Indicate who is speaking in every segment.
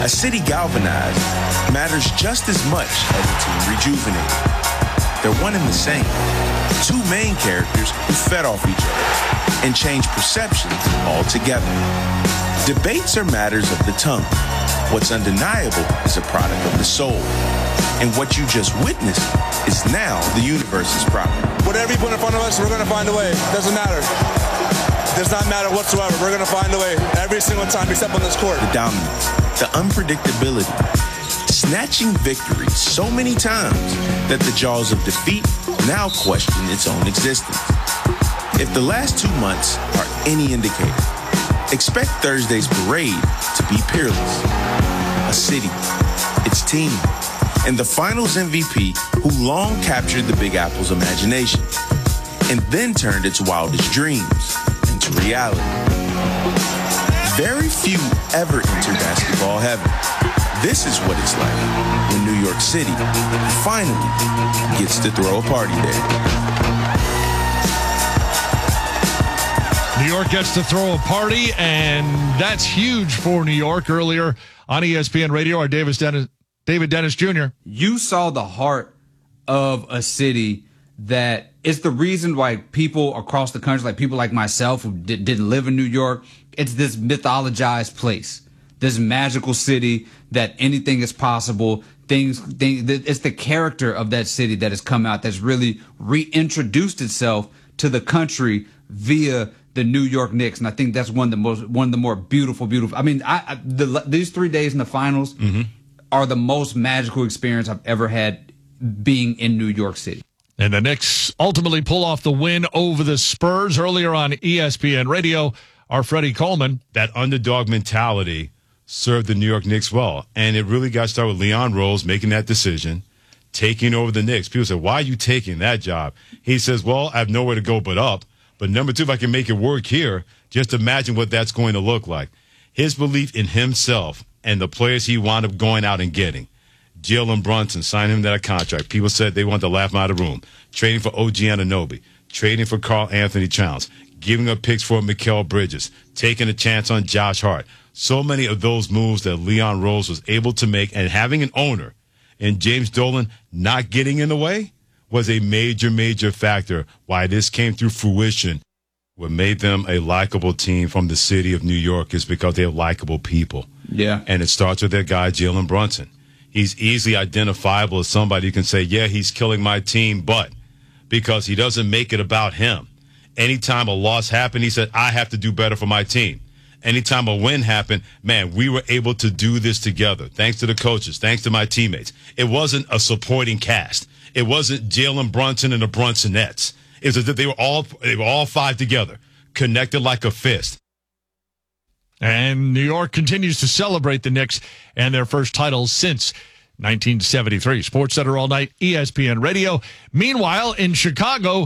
Speaker 1: A city galvanized matters just as much as a team rejuvenated. They're one and the same. Two main characters who fed off each other and changed perceptions altogether. Debates are matters of the tongue. What's undeniable is a product of the soul. And what you just witnessed is now the universe's property.
Speaker 2: Whatever you put in front of us, we're going to find a way. Doesn't matter. Does not matter whatsoever. We're going to find a way every single time except on this court.
Speaker 1: The dominance, the unpredictability, snatching victory so many times that the jaws of defeat now question its own existence. If the last 2 months are any indicator, expect Thursday's parade to be peerless. A city, its team, and the finals MVP who long captured the Big Apple's imagination and then turned its wildest dreams into reality. Very few ever enter basketball heaven. This is what it's like when New York City finally gets to throw a party there.
Speaker 3: New York gets to throw a party, and that's huge for New York. Earlier on ESPN Radio, our David Dennis Jr.
Speaker 4: You saw the heart of a city that is the reason why people across the country, like people like myself who didn't live in New York, it's this mythologized place, this magical city that anything is possible. It's the character of that city that has come out, that's really reintroduced itself to the country via the New York Knicks, and I think that's one of the more beautiful. I mean, these 3 days in the finals are the most magical experience I've ever had being in New York City.
Speaker 3: And the Knicks ultimately pull off the win over the Spurs. Earlier on ESPN Radio, our Freddie Coleman.
Speaker 5: That underdog mentality served the New York Knicks well, and it really got started with Leon Rose making that decision, taking over the Knicks. People said, why are you taking that job? He says, well, I have nowhere to go but up. But number two, if I can make it work here, just imagine what that's going to look like. His belief in himself and the players he wound up going out and getting. Jalen Brunson signed him that contract. People said they wanted to laugh him out of the room. Trading for OG Anunoby. Trading for Karl Anthony Towns. Giving up picks for Mikal Bridges. Taking a chance on Josh Hart. So many of those moves that Leon Rose was able to make, and having an owner in James Dolan not getting in the way was a major, major factor why this came through fruition. What made them a likable team from the city of New York is because they have likable people.
Speaker 4: Yeah.
Speaker 5: And it starts with their guy, Jalen Brunson. He's easily identifiable as somebody who can say, yeah, he's killing my team, but because he doesn't make it about him. Anytime a loss happened, he said, I have to do better for my team. Anytime a win happened, man, we were able to do this together. Thanks to the coaches, thanks to my teammates. It wasn't a supporting cast. It wasn't Jalen Brunson and the Brunsonettes. It was as if they were all five together, connected like a fist.
Speaker 3: And New York continues to celebrate the Knicks and their first title since 1973. SportsCenter all night, ESPN Radio. Meanwhile, in Chicago,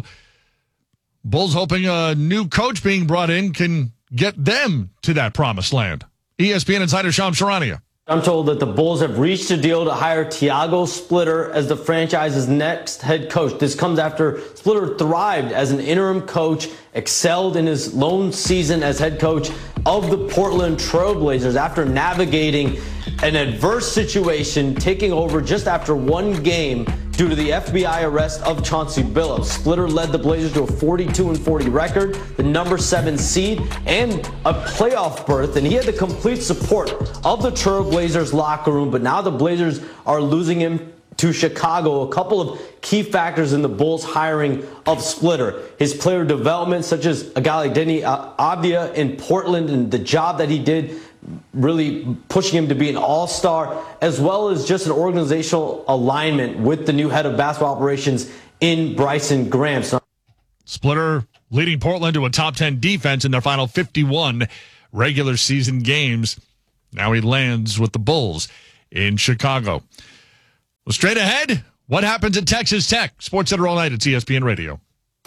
Speaker 3: Bulls hoping a new coach being brought in can get them to that promised land. ESPN insider Shams Charania.
Speaker 6: I'm told that the Bulls have reached a deal to hire Thiago Splitter as the franchise's next head coach. This comes after Splitter thrived as an interim coach, excelled in his lone season as head coach of the Portland Trail Blazers after navigating an adverse situation, taking over just after one game due to the FBI arrest of Chauncey Billups. Splitter led the Blazers to a 42-40 record, the number 7 seed, and a playoff berth, and he had the complete support of the Trail Blazers locker room, but now the Blazers are losing him to Chicago. A couple of key factors in the Bulls' hiring of Splitter. His player development, such as a guy like Denny Avdia in Portland and the job that he did, really pushing him to be an all-star, as well as just an organizational alignment with the new head of basketball operations in Bryson Graham.
Speaker 3: Splitter leading Portland to a top 10 defense in their final 51 regular season games. Now he lands with the Bulls in Chicago. Well, straight ahead, what happens at Texas Tech? SportsCenter all night at ESPN Radio.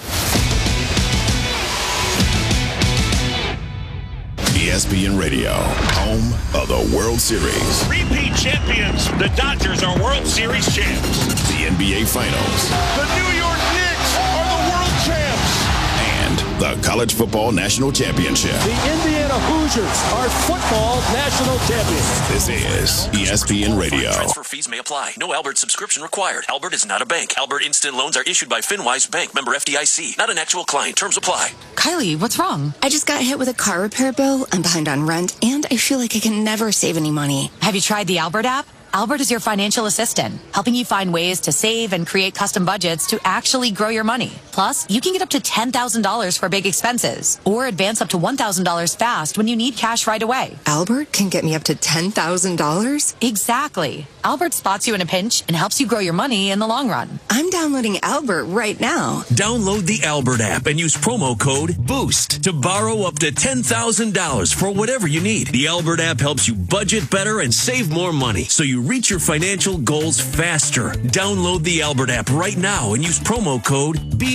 Speaker 7: ESPN Radio, home of the World Series.
Speaker 8: Repeat champions, the Dodgers are World Series champs.
Speaker 7: The NBA Finals.
Speaker 8: The New York Knicks are the world champs.
Speaker 7: And the College Football National Championship.
Speaker 9: The Indiana Hoosiers are football national champions.
Speaker 7: This is ESPN Radio.
Speaker 10: Transfer fees may apply. No Albert subscription required. Albert is not a bank. Albert Instant Loans are issued by FinWise Bank, member FDIC. Not an actual client. Terms apply.
Speaker 11: Kylie, what's wrong? I just got hit with a car repair bill. I'm behind on rent, and I feel like I can never save any money.
Speaker 12: Have you tried the Albert app? Albert is your financial assistant, helping you find ways to save and create custom budgets to actually grow your money. Plus, you can get up to $10,000 for big expenses or advance up to $1,000 fast when you need cash right away.
Speaker 11: Albert can get me up to $10,000?
Speaker 12: Exactly. Albert spots you in a pinch and helps you grow your money in the long run.
Speaker 11: I'm downloading Albert right now.
Speaker 10: Download the Albert app and use promo code BOOST to borrow up to $10,000 for whatever you need. The Albert app helps you budget better and save more money, so you reach your financial goals faster. Download the Albert app right now and use promo code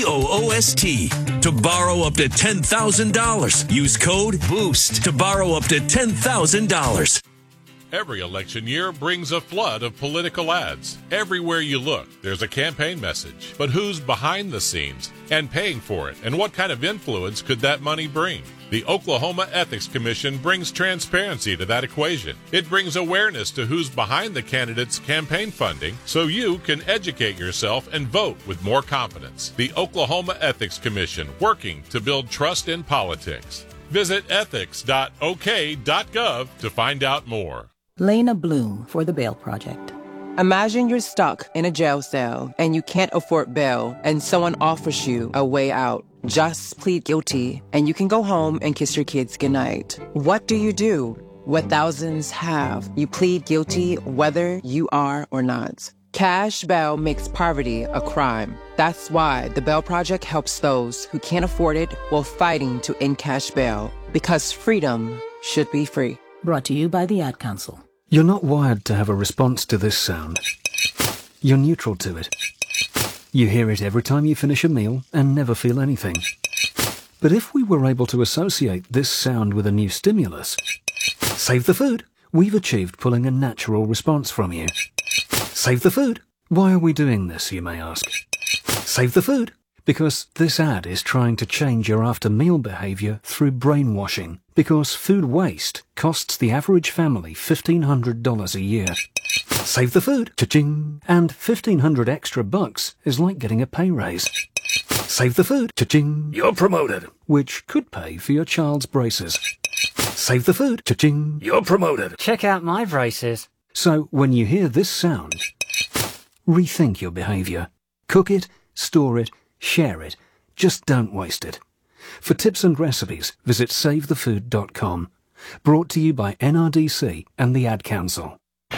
Speaker 10: BOOST to borrow up to $10,000. Use code BOOST to borrow up to $10,000.
Speaker 13: Every election year brings a flood of political ads. Everywhere you look, there's a campaign message. But who's behind the scenes and paying for it? And what kind of influence could that money bring? The Oklahoma Ethics Commission brings transparency to that equation. It brings awareness to who's behind the candidate's campaign funding so you can educate yourself and vote with more confidence. The Oklahoma Ethics Commission, working to build trust in politics. Visit ethics.ok.gov to find out more.
Speaker 14: Lena Bloom for the Bail Project. Imagine you're stuck in a jail cell and you can't afford bail and someone offers you a way out. Just plead guilty and you can go home and kiss your kids goodnight. What do you do? What thousands have. You plead guilty whether you are or not. Cash bail makes poverty a crime. That's why the Bail Project helps those who can't afford it while fighting to end cash bail. Because freedom should be free.
Speaker 15: Brought to you by the Ad Council.
Speaker 16: You're not wired to have a response to this sound. You're neutral to it. You hear it every time you finish a meal and never feel anything. But if we were able to associate this sound with a new stimulus, save the food, we've achieved pulling a natural response from you. Save the food. Why are we doing this, you may ask? Save the food. Because this ad is trying to change your after-meal behavior through brainwashing. Because food waste costs the average family $1,500 a year. Save the food. Cha-ching. And $1,500 extra bucks is like getting a pay raise. Save the food. Cha-ching. You're promoted. Which could pay for your child's braces. Save the food. Cha-ching. You're promoted.
Speaker 17: Check out my braces.
Speaker 16: So when you hear this sound, rethink your behavior. Cook it, store it, share it. Just don't waste it. For tips and recipes, visit SaveTheFood.com. Brought to you by NRDC and the Ad Council.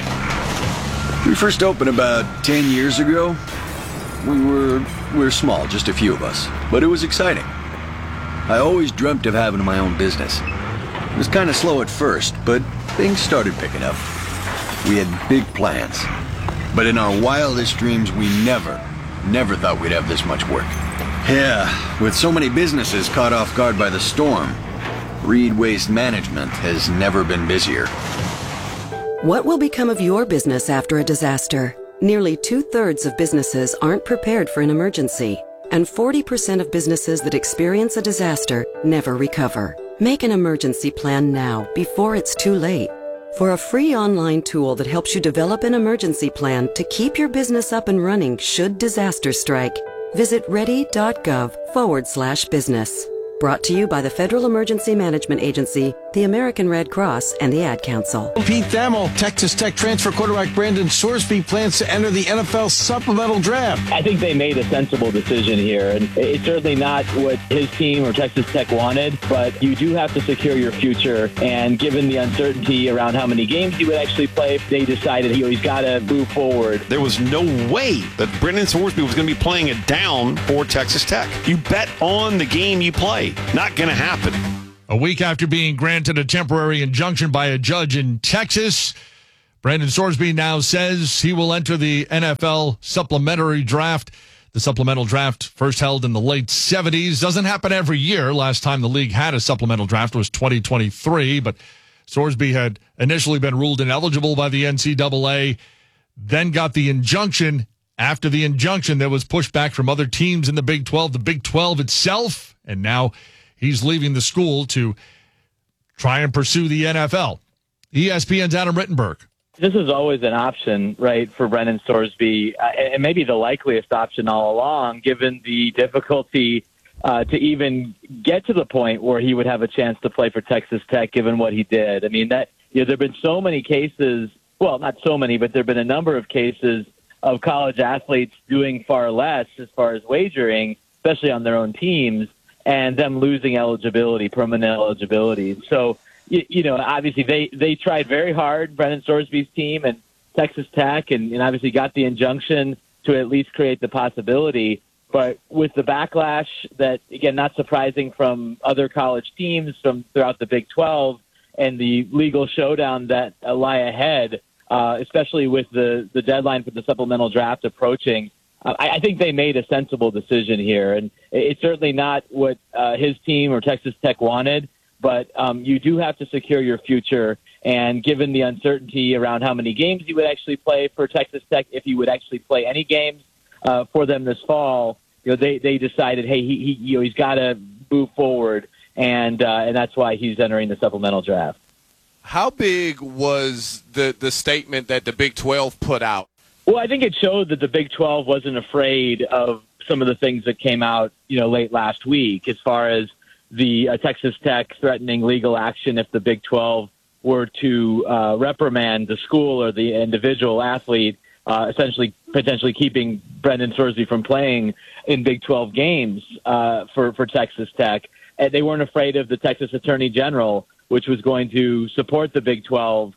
Speaker 18: We first opened about 10 years ago. We were small, just a few of us, but it was exciting. I always dreamt of having my own business. It was kind of slow at first, but things started picking up. We had big plans, but in our wildest dreams, we never thought we'd have this much work. Yeah, with so many businesses caught off guard by the storm, Reed Waste Management has never been busier.
Speaker 19: What will become of your business after a disaster? Nearly 2/3 of businesses aren't prepared for an emergency, and 40% of businesses that experience a disaster never recover. Make an emergency plan now, before it's too late. For a free online tool that helps you develop an emergency plan to keep your business up and running should disaster strike, visit ready.gov/business. Brought to you by the Federal Emergency Management Agency, the American Red Cross, and the Ad Council.
Speaker 9: Pete Thamel, Texas Tech transfer quarterback Brandon Sorsby plans to enter the NFL supplemental draft.
Speaker 20: I think they made a sensible decision here, and it's certainly not what his team or Texas Tech wanted, but you do have to secure your future, and given the uncertainty around how many games he would actually play, they decided he's got to move forward.
Speaker 8: There was no way that Brandon Sorsby was going to be playing it down for Texas Tech. You bet on the game you play. Not going to happen.
Speaker 3: A week after being granted a temporary injunction by a judge in Texas, Brandon Sorsby now says he will enter the NFL supplementary draft. The supplemental draft, first held in the late 70s, doesn't happen every year. Last time the league had a supplemental draft was 2023, but Sorsby had initially been ruled ineligible by the NCAA, then got the injunction. After the injunction, there was pushback from other teams in the Big 12, the Big 12 itself, and now he's leaving the school to try and pursue the NFL. ESPN's Adam Rittenberg.
Speaker 20: This is always an option, right, for Brendan Sorsby, and maybe the likeliest option all along, given the difficulty to even get to the point where he would have a chance to play for Texas Tech, given what he did. I mean, there have been so many cases, well, not so many, but there have been a number of cases of college athletes doing far less as far as wagering, especially on their own teams, and them losing eligibility, permanent eligibility. So, obviously they tried very hard, Brendan Sorsby's team and Texas Tech, and obviously got the injunction to at least create the possibility. But with the backlash that, again, not surprising from other college teams from throughout the Big 12 and the legal showdown that lie ahead, especially with the deadline for the supplemental draft approaching, I think they made a sensible decision here. And it's certainly not what his team or Texas Tech wanted, but you do have to secure your future. And given the uncertainty around how many games he would actually play for Texas Tech, if he would actually play any games for them this fall, they decided, hey, he's got to move forward, and that's why he's entering the supplemental draft.
Speaker 17: How big was the statement that the Big 12 put out?
Speaker 20: Well, I think it showed that the Big 12 wasn't afraid of some of the things that came out, late last week, as far as the Texas Tech threatening legal action if the Big 12 were to reprimand the school or the individual athlete, essentially potentially keeping Brendan Sorsby from playing in Big 12 games for Texas Tech. And they weren't afraid of the Texas Attorney General, which was going to support the Big 12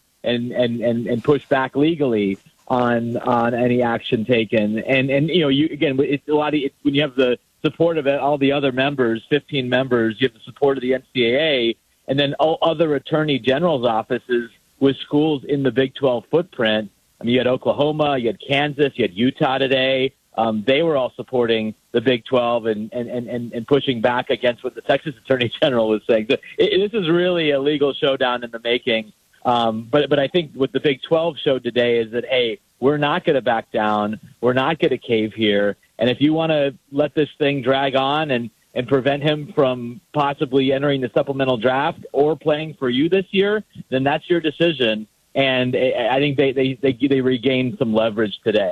Speaker 20: and push back legally on any action taken. And it's a lot of when you have the support of all the other members, 15 members, you have the support of the NCAA, and then all other attorney general's offices with schools in the Big 12 footprint. I mean, you had Oklahoma, you had Kansas, you had Utah today. They were all supporting the Big 12 and pushing back against what the Texas Attorney General was saying. So this is really a legal showdown in the making. But I think what the Big 12 showed today is that, hey, we're not going to back down. We're not going to cave here. And if you want to let this thing drag on and prevent him from possibly entering the supplemental draft or playing for you this year, then that's your decision. And I think they regained some leverage today.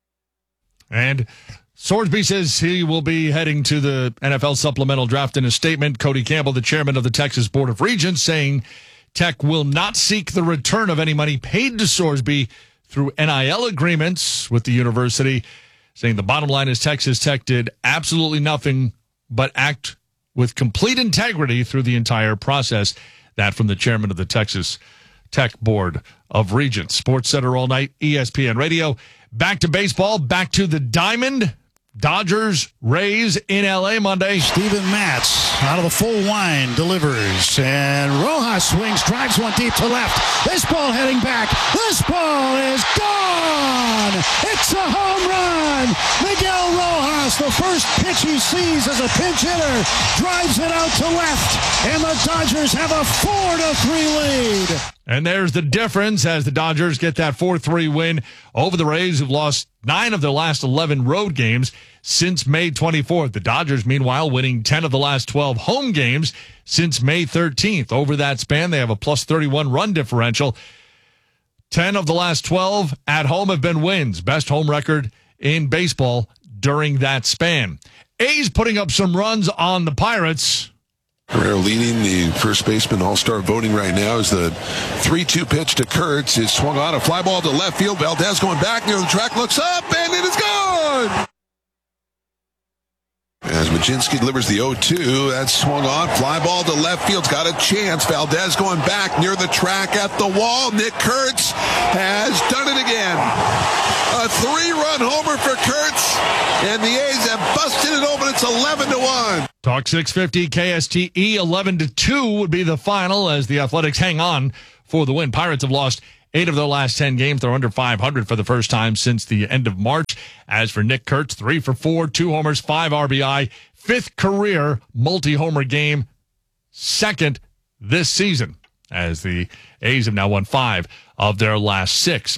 Speaker 3: And Sorsby says he will be heading to the NFL supplemental draft. In a statement, Cody Campbell, the chairman of the Texas Board of Regents, saying Tech will not seek the return of any money paid to Sorsby through NIL agreements with the university, saying the bottom line is Texas Tech did absolutely nothing but act with complete integrity through the entire process. That from the chairman of the Texas Tech Board of Regents. Sports Center all night, ESPN Radio. Back to baseball, back to the Diamond. Dodgers, Rays in L.A. Monday.
Speaker 21: Steven Matz out of the full wind delivers. And Rojas swings, drives one deep to left. This ball heading back. This ball is gone. It's a home run. Miguel Rojas, the first pitch he sees as a pinch hitter, drives it out to left. And the Dodgers have a 4-3 lead.
Speaker 3: And there's the difference as the Dodgers get that 4-3 win over the Rays, who've lost 9 of their last 11 road games since May 24th. The Dodgers, meanwhile, winning 10 of the last 12 home games since May 13th. Over that span, they have a plus 31 run differential. 10 of the last 12 at home have been wins. Best home record in baseball during that span. A's putting up some runs on the Pirates.
Speaker 22: Herrera leading the first baseman all-star voting right now is the 3-2 pitch to Kurtz. Is swung on, a fly ball to left field. Valdez going back near the track, looks up, and it is gone! As Majinski delivers the 0-2, that's swung on, fly ball to left field's got a chance. Valdez going back near the track at the wall. Nick Kurtz has done it again. A 3-run homer for Kurtz, and the A's have busted it open. It's 11-1.
Speaker 3: Talk 650 KSTE 11-2 would be the final as the Athletics hang on for the win. Pirates have lost 8 of their last 10 games. They're under 500 for the first time since the end of March. As for Nick Kurtz, 3 for 4, 2 homers, 5 RBI, 5th career multi-homer game, 2nd this season, as the A's have now won 5 of their last 6.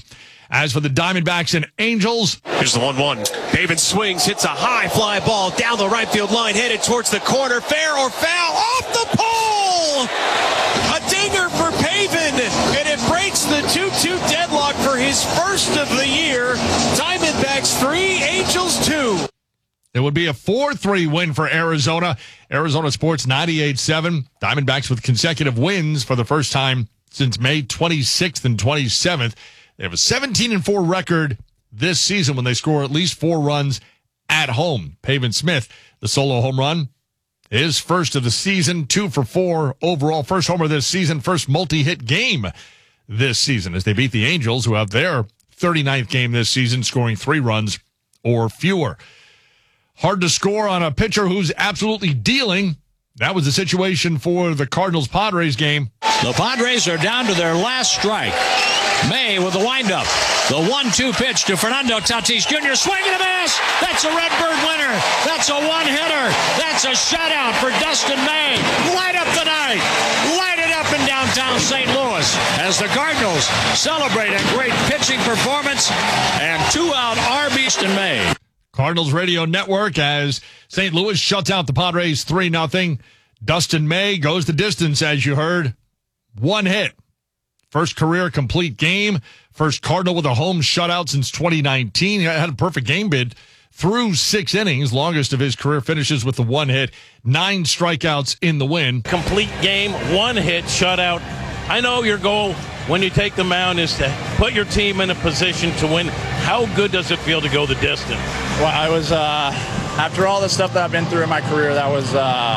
Speaker 3: As for the Diamondbacks and Angels,
Speaker 1: here's the 1-1. Pavin swings, hits a high fly ball down the right field line, headed towards the corner. Fair or foul? Off the pole! A dinger for Pavin, and it breaks the 2-2 deadlock for his first of the year. Diamondbacks 3, Angels 2.
Speaker 3: it would be a 4-3 win for Arizona. Arizona Sports 98.7. Diamondbacks with consecutive wins for the first time since May 26th and 27th. They have a 17-4 record this season when they score at least 4 runs at home. Pavin Smith, the solo home run, his first of the season, 2 for 4 overall. First homer this season, first multi-hit game this season as they beat the Angels, who have their 39th game this season, scoring 3 runs or fewer. Hard to score on a pitcher who's absolutely dealing. That was the situation for the Cardinals-Padres game.
Speaker 2: The Padres are down to their last strike. May with the windup. The 1-2 pitch to Fernando Tatis Jr. Swing and a miss. That's a Redbird winner. That's a one-hitter. That's a shutout for Dustin May. Light up the night. Light it up in downtown St. Louis as the Cardinals celebrate a great pitching performance and 2-out RBs in May.
Speaker 3: Cardinals Radio Network as St. Louis shuts out the Padres 3-0. Dustin May goes the distance, as you heard. 1 hit. First career complete game. First Cardinal with a home shutout since 2019. He had a perfect game bid through 6 innings. Longest of his career finishes with the 1 hit. 9 strikeouts in the win.
Speaker 23: Complete game, 1 hit, shutout. I know your goal when you take the mound is to put your team in a position to win. How good does it feel to go the distance?
Speaker 24: Well, I was, after all the stuff that I've been through in my career, that was,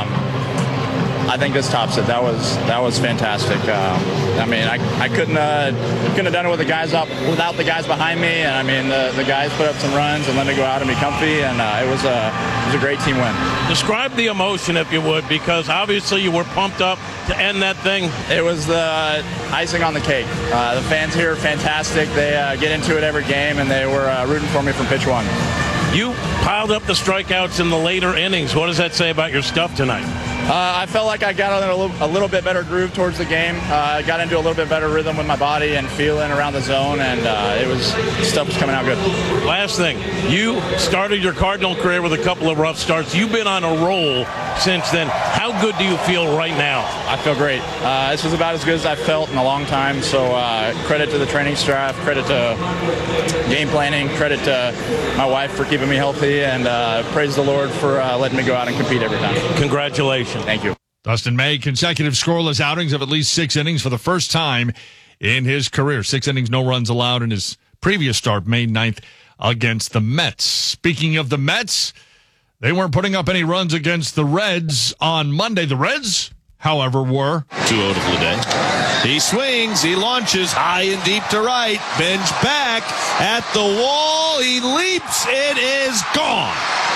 Speaker 24: I think this tops it. That was fantastic. I mean, I couldn't have done it with the guys up without the guys behind me. And I mean, the guys put up some runs and let me go out and be comfy. And it was a great team win.
Speaker 23: Describe the emotion, if you would, because obviously you were pumped up to end that thing.
Speaker 24: It was the icing on the cake. The fans here are fantastic. They get into it every game, and they were rooting for me from pitch 1.
Speaker 23: You piled up the strikeouts in the later innings. What does that say about your stuff tonight?
Speaker 24: I felt like I got a little bit better groove towards the game. I got into a little bit better rhythm with my body and feeling around the zone, and stuff was coming out good.
Speaker 23: Last thing, you started your Cardinal career with a couple of rough starts. You've been on a roll since then. How good do you feel right now?
Speaker 24: I feel great. This was about as good as I've felt in a long time, so credit to the training staff, credit to game planning, credit to my wife for keeping me healthy, and praise the Lord for letting me go out and compete every time.
Speaker 23: Congratulations.
Speaker 24: Thank you.
Speaker 3: Dustin May, consecutive scoreless outings of at least 6 innings for the first time in his career. 6 innings, no runs allowed in his previous start, May 9th, against the Mets. Speaking of the Mets, they weren't putting up any runs against the Reds on Monday. The Reds, however, were
Speaker 1: 2-0 to Bleday. He swings, he launches high and deep to right. Bench back at the wall. He leaps. It is gone.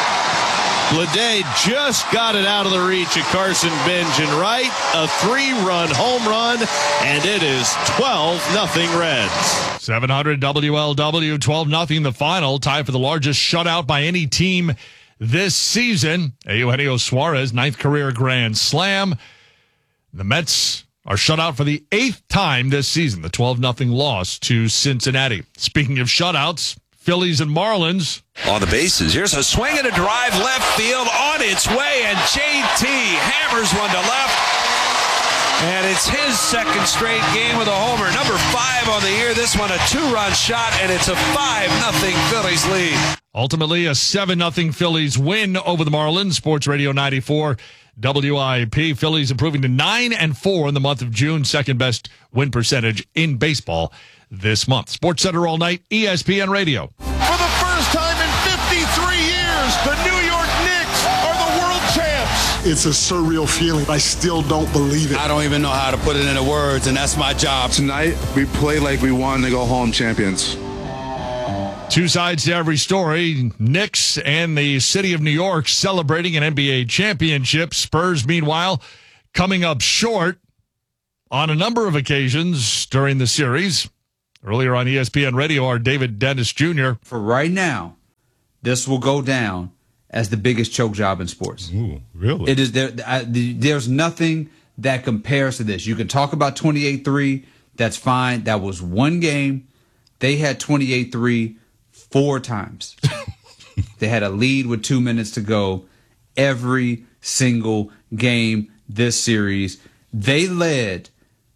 Speaker 1: Bleday just got it out of the reach of Carson Bench and right. A 3-run home run, and it is 12-0 Reds.
Speaker 3: 700 WLW, 12-0 the final. Tied for the largest shutout by any team this season. Eugenio Suarez, 9th career grand slam. The Mets are shut out for the 8th time this season. The 12-0 loss to Cincinnati. Speaking of shutouts, Phillies and Marlins.
Speaker 1: On the bases, here's a swing and a drive left field on its way, and JT hammers one to left. And it's his second straight game with a homer. Number 5 on the year. This one a 2-run shot, and it's a 5-0 Phillies lead.
Speaker 3: Ultimately, a 7-0 Phillies win over the Marlins. Sports Radio 94 WIP. Phillies improving to 9-4 in the month of June. Second best win percentage in baseball this month. Sports Center all night, ESPN Radio.
Speaker 25: For the first time in 53 years, the New York Knicks are the world champs.
Speaker 26: It's a surreal feeling. I still don't believe it.
Speaker 27: I don't even know how to put it into words, and that's my job.
Speaker 28: Tonight, we play like we won to go home champions.
Speaker 3: 2 sides to every story. Knicks and the city of New York celebrating an NBA championship. Spurs, meanwhile, coming up short on a number of occasions during the series. Earlier on ESPN Radio, our David Dennis Jr.
Speaker 4: For right now, this will go down as the biggest choke job in sports.
Speaker 5: Ooh, really?
Speaker 4: It is there's nothing that compares to this. You can talk about 28-3. That's fine. That was one game. They had 28-3 4 times. They had a lead with 2 minutes to go every single game this series. They led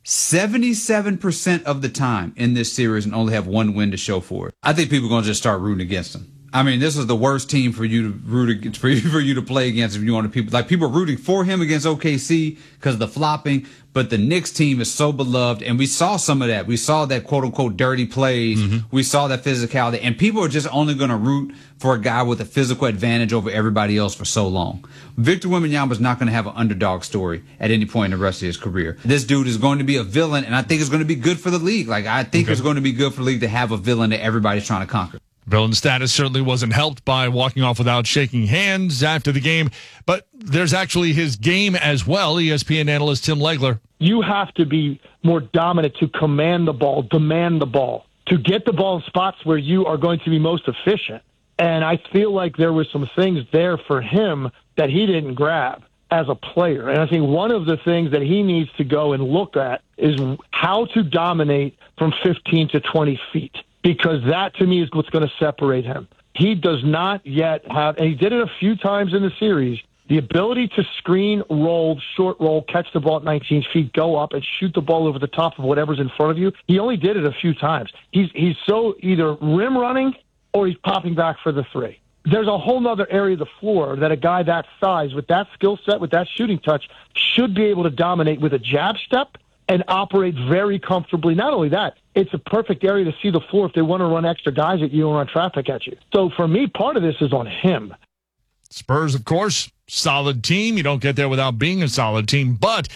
Speaker 4: 77% of the time in this series and only have 1 win to show for it. I think people are going to just start rooting against them. I mean, this is the worst team for you to root against, for you to play against if you want to. People are rooting for him against OKC because of the flopping, but the Knicks team is so beloved, and we saw some of that. We saw that quote unquote dirty plays. We saw that physicality, and people are just only going to root for a guy with a physical advantage over everybody else for so long. Victor Wembanyama is not going to have an underdog story at any point in the rest of his career. This dude is going to be a villain, and I think it's going to be good for the league. I think it's going to be good for the league to have a villain that everybody's trying to conquer.
Speaker 3: Villain status certainly wasn't helped by walking off without shaking hands after the game, but there's actually his game as well. ESPN analyst Tim Legler.
Speaker 6: You have to be more dominant to command the ball, demand the ball, to get the ball in spots where you are going to be most efficient. And I feel like there were some things there for him that he didn't grab as a player. And I think one of the things that he needs to go and look at is how to dominate from 15 to 20 feet. Because that, to me, is what's going to separate him. He does not yet have, and he did it a few times in the series, the ability to screen, roll, short roll, catch the ball at 19 feet, go up, and shoot the ball over the top of whatever's in front of you. He only did it a few times. He's so either rim running or he's popping back for the 3. There's a whole other area of the floor that a guy that size, with that skill set, with that shooting touch, should be able to dominate with a jab step and operate very comfortably. Not only that, it's a perfect area to see the floor if they want to run extra guys at you or run traffic at you. So for me, part of this is on him.
Speaker 3: Spurs, of course, solid team. You don't get there without being a solid team. But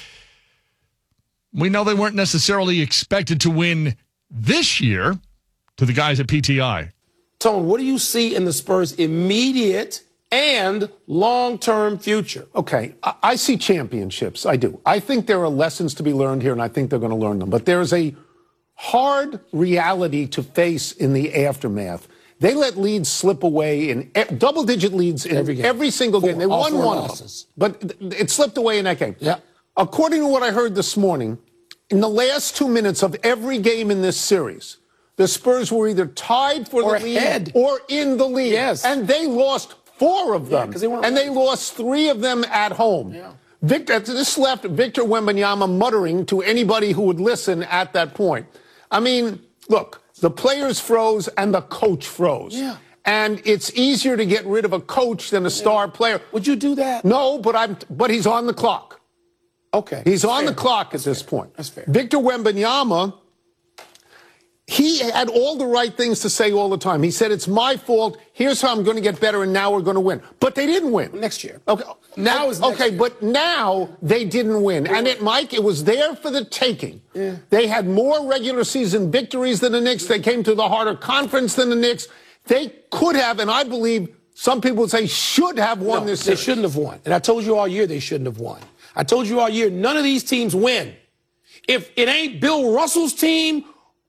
Speaker 3: we know they weren't necessarily expected to win this year to the guys at PTI.
Speaker 7: Tone, what do you see in the Spurs' immediate and long-term future?
Speaker 10: Okay, I see championships. I do. I think there are lessons to be learned here, and I think they're going to learn them. But there's a hard reality to face in the aftermath. They let leads slip away in double-digit leads in every single game. They won one of them, but it slipped away in that game.
Speaker 7: Yeah.
Speaker 10: According to what I heard this morning, in the last 2 minutes of every game in this series, the Spurs were either tied for the lead or in the lead.
Speaker 7: Yes.
Speaker 10: And they lost 4 of them, and they lost 3 of them at home.
Speaker 7: Yeah.
Speaker 10: This left Victor Wembanyama muttering to anybody who would listen at that point. I mean, look, the players froze and the coach froze.
Speaker 7: Yeah.
Speaker 10: And it's easier to get rid of a coach than a star player.
Speaker 7: Would you do that?
Speaker 10: No, but he's on the clock.
Speaker 7: Okay.
Speaker 10: He's on the clock at this point.
Speaker 7: That's fair.
Speaker 10: Victor Wembanyama, he had all the right things to say all the time. He said, it's my fault. Here's how I'm going to get better, and now we're going to win. But they didn't win.
Speaker 7: Next year.
Speaker 10: Okay.
Speaker 7: Now is next year.
Speaker 10: But now they didn't win. And Mike, it was there for the taking. Yeah. They had more regular season victories than the Knicks. They came to the harder conference than the Knicks. They could have, and I believe some people would say should have won this series.
Speaker 7: They shouldn't have won. And I told you all year they shouldn't have won. I told you all year none of these teams win. If it ain't Bill Russell's team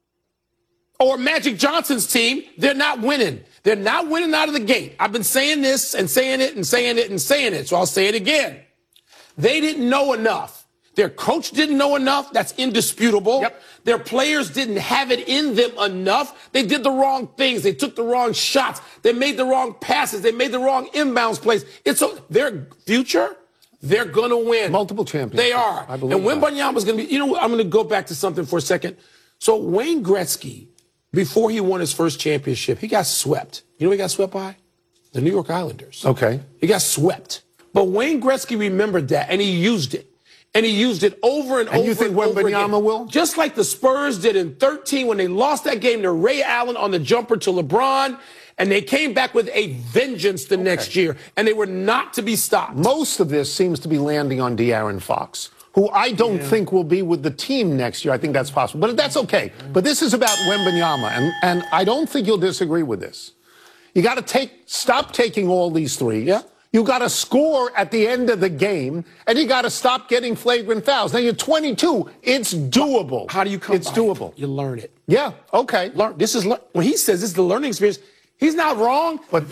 Speaker 7: or Magic Johnson's team, they're not winning. They're not winning out of the gate. I've been saying this and saying it and saying it and saying it, so I'll say it again. They didn't know enough. Their coach didn't know enough. That's indisputable. Yep. Their players didn't have it in them enough. They did the wrong things. They took the wrong shots. They made the wrong passes. They made the wrong inbounds plays. Their future, they're going to win.
Speaker 10: Multiple champions.
Speaker 7: They are.
Speaker 10: I believe
Speaker 7: and Wembanyama's going to be, I'm going to go back to something for a second. So Wayne Gretzky, before he won his first championship, he got swept. You know who he got swept by? The New York Islanders.
Speaker 10: Okay.
Speaker 7: He got swept. But Wayne Gretzky remembered that, and he used it. And he used it over and over and over again.
Speaker 10: And you think Wembanyama will?
Speaker 7: Just like the Spurs did in 13 when they lost that game to Ray Allen on the jumper to LeBron. And they came back with a vengeance the next year. And they were not to be stopped.
Speaker 10: Most of this seems to be landing on De'Aaron Fox, who I don't think will be with the team next year. I think that's possible. But that's okay. But this is about Wembanyama. And I don't think you'll disagree with this. You got to stop taking all these threes. Yeah. You got to score at the end of the game, and you got to stop getting flagrant fouls. Now, you're 22. It's doable.
Speaker 7: How do you come
Speaker 10: It's doable.
Speaker 7: You learn it.
Speaker 10: Yeah, okay.
Speaker 7: When he says this is the learning experience, he's not wrong.
Speaker 10: But